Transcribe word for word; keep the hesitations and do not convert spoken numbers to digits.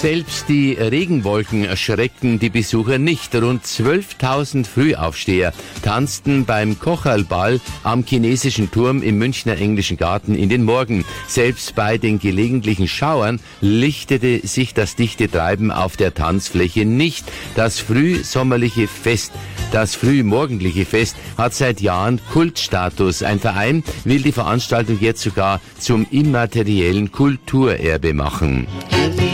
Selbst die Regenwolken erschreckten die Besucher nicht. Rund zwölftausend Frühaufsteher tanzten beim Kocherlball am Chinesischen Turm im Münchner Englischen Garten in den Morgen. Selbst bei den gelegentlichen Schauern lichtete sich das dichte Treiben auf der Tanzfläche nicht. Das frühsommerliche Fest, das frühmorgendliche Fest hat seit Jahren Kultstatus. Ein Verein will die Veranstaltung jetzt sogar zum immateriellen Kulturerbe machen.